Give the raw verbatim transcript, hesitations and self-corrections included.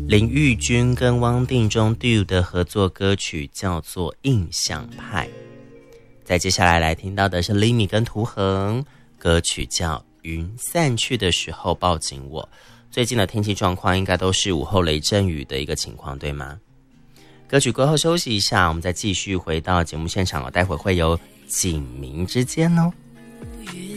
林玉君跟汪定中 duo 的合作歌曲叫做《印象派》。再接下来来听到的是 Limi 跟涂恒，歌曲叫《云散去的时候抱紧我》。最近的天气状况应该都是午后雷阵雨的一个情况，对吗？歌曲过后休息一下，我们再继续回到节目现场哦，待会会有警民之间哦。